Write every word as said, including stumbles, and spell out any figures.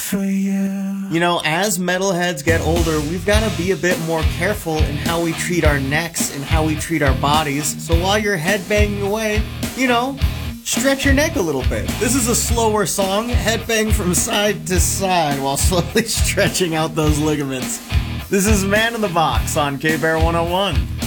for you. You know, as metalheads get older, we've got to be a bit more careful in how we treat our necks and how we treat our bodies. So while you're headbanging away, you know, stretch your neck a little bit. This is a slower song, headbang from side to side while slowly stretching out those ligaments. This is Man in the Box on K-Bear one oh one.